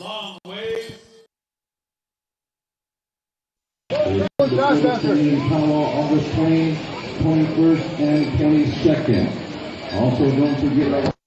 Long ways. In Palo, August 20th, 21st, and 22nd. Also, don't forget